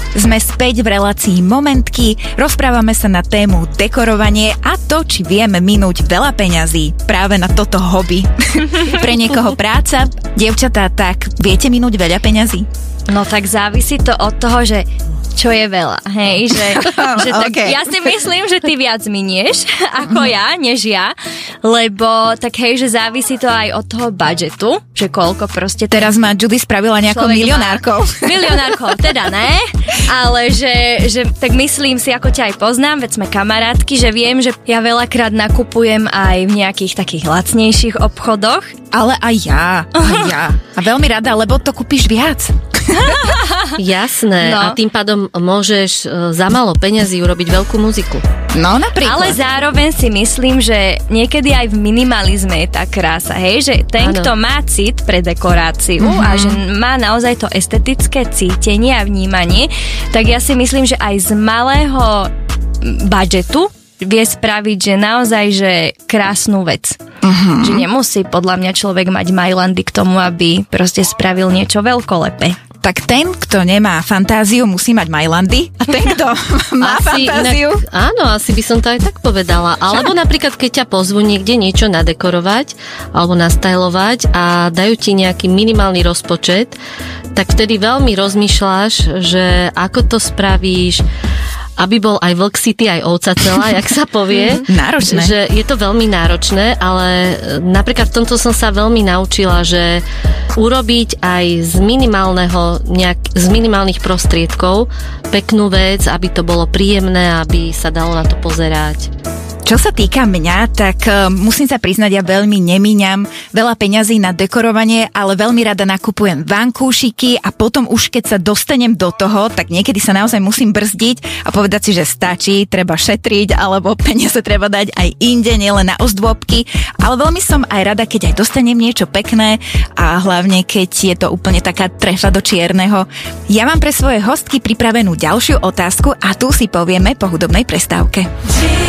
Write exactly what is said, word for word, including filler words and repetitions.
Sme späť v relácii Momentky, rozprávame sa na tému dekorovanie a to, či vieme minúť veľa peňazí práve na toto hobby. Pre niekoho práca, dievčatá, tak viete minúť veľa peňazí? No tak závisí to od toho, že čo je veľa, hej, že, že tak okay. Ja si myslím, že ty viac minieš ako ja, než ja, lebo tak hej, že závisí to aj od toho budžetu, že koľko proste... Teraz ma Judy spravila nejakou milionárkou. Má, milionárkou, teda ne, ale že, že tak myslím si, ako ťa aj poznám, veď sme kamarátky, že viem, že ja veľakrát nakupujem aj v nejakých takých lacnejších obchodoch. Ale aj ja, aj ja. A veľmi rada, lebo to kúpiš viac. Jasné, no. A tým pádom môžeš za málo peňazí urobiť veľkú muziku. No napríklad. Ale zároveň si myslím, že niekedy aj v minimalizme je tá krása, hej, že ten, ano. Kto má cit pre dekoráciu mm-hmm. a že má naozaj to estetické cítenie a vnímanie, tak ja si myslím, že aj z malého budžetu vie spraviť, že naozaj, že krásnu vec. Uh-huh. Že nemusí podľa mňa človek mať majlandy k tomu, aby proste spravil niečo veľkolepé. Tak ten, kto nemá fantáziu, musí mať majlandy a ten, kto má asi fantáziu... Inak, áno, asi by som to aj tak povedala. Alebo napríklad, keď ťa pozvú niekde niečo nadekorovať alebo nastajlovať a dajú ti nejaký minimálny rozpočet, tak vtedy veľmi rozmýšľaš, že ako to spravíš, aby bol aj vlk sitý, aj ovca celá, jak sa povie. Náročné. Že je to veľmi náročné, ale napríklad v tomto som sa veľmi naučila, že urobiť aj z minimálneho, nejak, z minimálnych prostriedkov peknú vec, aby to bolo príjemné, aby sa dalo na to pozerať. Čo sa týka mňa, tak uh, musím sa priznať, ja veľmi nemíňam veľa peňazí na dekorovanie, ale veľmi rada nakupujem vankúšiky a potom už keď sa dostanem do toho, tak niekedy sa naozaj musím brzdiť a povedať si, že stačí, treba šetriť, alebo peniaze treba dať aj inde, nielen na ozdôbky, ale veľmi som aj rada, keď aj dostanem niečo pekné a hlavne keď je to úplne taká trefa do čierneho. Ja mám pre svoje hostky pripravenú ďalšiu otázku a tu si povieme po hudobnej prestávke.